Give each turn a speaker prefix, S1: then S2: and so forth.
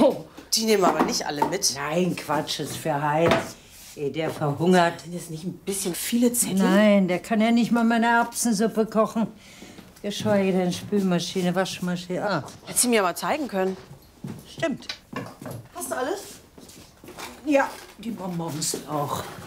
S1: Oh.
S2: Die nehmen aber nicht alle mit.
S1: Nein, Quatsch, ist für Heinz. Der verhungert.
S2: Sind das nicht ein bisschen viele Zettel?
S1: Nein, der kann ja nicht mal meine Erbsensuppe kochen. Geschweige denn Spülmaschine, Waschmaschine. Ah.
S2: Hättest du mir aber zeigen können.
S1: Stimmt.
S2: Hast du alles?
S1: Ja, die Bonbons auch.